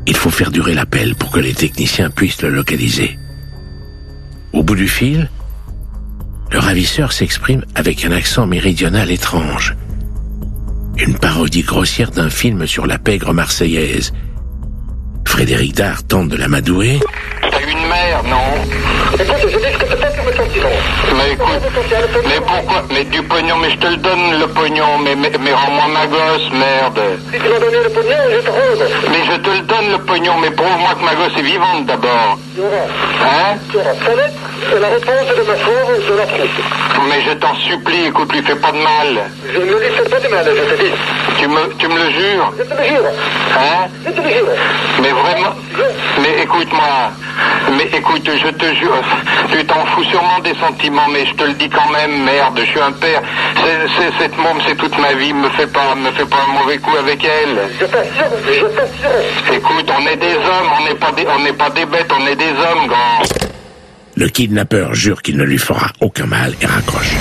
Il faut faire durer l'appel pour que les techniciens puissent le localiser. Au bout du fil, le ravisseur s'exprime avec un accent méridional étrange. Une parodie grossière d'un film sur la pègre marseillaise. Frédéric Dard tente de l'amadouer. T'as une mère, non? Écoute, je discute pas sur le sentiment. Mais écoute, mais pourquoi? Mais du pognon, mais je te le donne le pognon, mais rends-moi ma gosse, merde. Si tu m'as donné le pognon, je te rends. Mais je te le donne le pognon, mais prouve-moi que ma gosse est vivante d'abord. Tu auras. Hein? Tu auras. Ça va être la réponse de ma frère, je la trouve. Mais je t'en supplie, écoute, lui fais pas de mal. Je ne lui fais pas de mal, je te dis. Tu me le jures? Je te le jure. Hein? Je te le jure. Mais vraiment? Mais écoute-moi. Mais écoute, je te jure, tu t'en fous sûrement des sentiments, mais je te le dis quand même, merde, je suis un père. Cette môme, c'est toute ma vie, me fais pas un mauvais coup avec elle. Je t'assure. Écoute, on est des hommes, on n'est pas des bêtes, on est des hommes, grand. Le kidnappeur jure qu'il ne lui fera aucun mal et raccroche.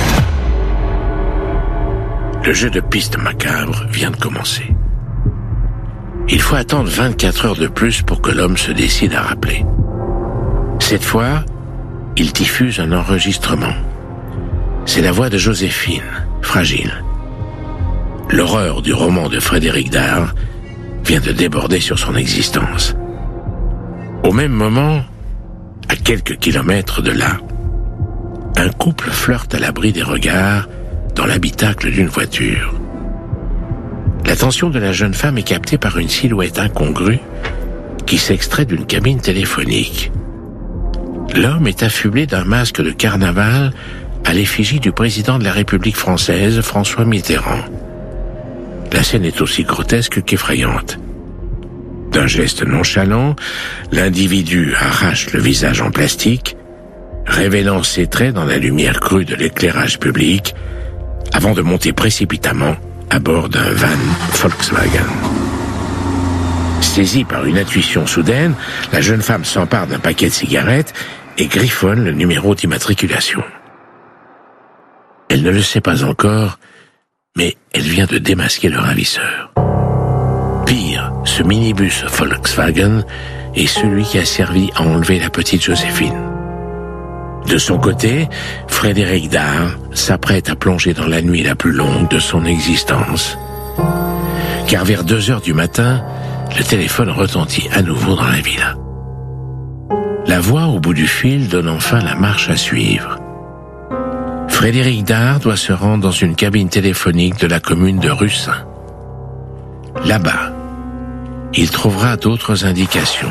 Le jeu de piste macabre vient de commencer. Il faut attendre 24 heures de plus pour que l'homme se décide à rappeler. Cette fois, il diffuse un enregistrement. C'est la voix de Joséphine, fragile. L'horreur du roman de Frédéric Dard vient de déborder sur son existence. Au même moment, à quelques kilomètres de là, un couple flirte à l'abri des regards dans l'habitacle d'une voiture. L'attention de la jeune femme est captée par une silhouette incongrue qui s'extrait d'une cabine téléphonique. L'homme est affublé d'un masque de carnaval à l'effigie du président de la République française, François Mitterrand. La scène est aussi grotesque qu'effrayante. D'un geste nonchalant, l'individu arrache le visage en plastique, révélant ses traits dans la lumière crue de l'éclairage public, avant de monter précipitamment à bord d'un van Volkswagen. Saisie par une intuition soudaine, la jeune femme s'empare d'un paquet de cigarettes et griffonne le numéro d'immatriculation. Elle ne le sait pas encore, mais elle vient de démasquer le ravisseur. Pire, ce minibus Volkswagen est celui qui a servi à enlever la petite Joséphine. De son côté, Frédéric Dard s'apprête à plonger dans la nuit la plus longue de son existence. Car vers 2 heures du matin, le téléphone retentit à nouveau dans la villa. La voix au bout du fil donne enfin la marche à suivre. Frédéric Dard doit se rendre dans une cabine téléphonique de la commune de Russin. Là-bas, il trouvera d'autres indications.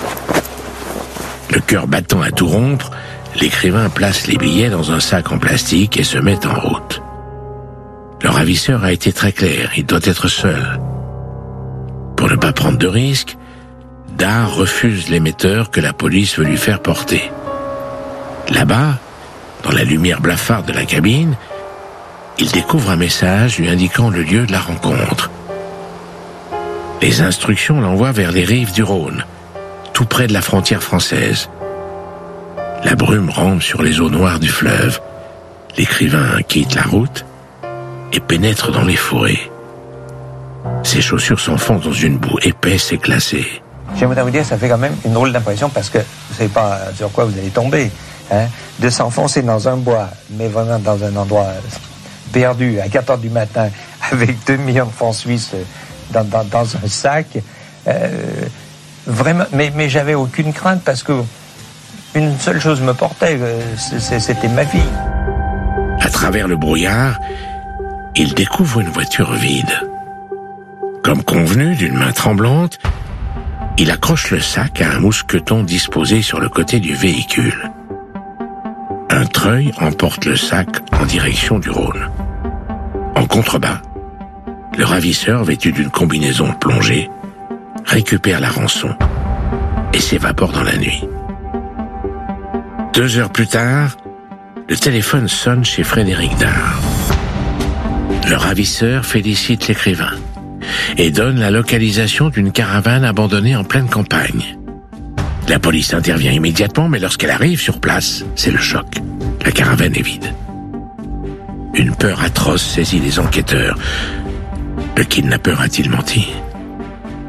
Le cœur battant à tout rompre, l'écrivain place les billets dans un sac en plastique et se met en route. Le ravisseur a été très clair, il doit être seul. Pour ne pas prendre de risques, Dard refuse l'émetteur que la police veut lui faire porter. Là-bas, dans la lumière blafarde de la cabine, il découvre un message lui indiquant le lieu de la rencontre. Les instructions l'envoient vers les rives du Rhône, tout près de la frontière française. La brume rampe sur les eaux noires du fleuve. L'écrivain quitte la route et pénètre dans les forêts. Ses chaussures s'enfoncent dans une boue épaisse et glacée. J'aimerais vous dire, ça fait quand même une drôle d'impression parce que vous ne savez pas sur quoi vous allez tomber. Hein, de s'enfoncer dans un bois, mais vraiment dans un endroit perdu, à 4 heures du matin, avec 2 millions de francs suisses dans un sac. Vraiment, mais j'avais aucune crainte parce que une seule chose me portait, c'était ma fille. À travers le brouillard, il découvre une voiture vide. Comme convenu, d'une main tremblante, il accroche le sac à un mousqueton disposé sur le côté du véhicule. Un treuil emporte le sac en direction du Rhône. En contrebas, le ravisseur, vêtu d'une combinaison de plongée, récupère la rançon et s'évapore dans la nuit. 2 heures plus tard, le téléphone sonne chez Frédéric Dard. Le ravisseur félicite l'écrivain et donne la localisation d'une caravane abandonnée en pleine campagne. La police intervient immédiatement, mais lorsqu'elle arrive sur place, c'est le choc. La caravane est vide. Une peur atroce saisit les enquêteurs. Le kidnappeur a-t-il menti ?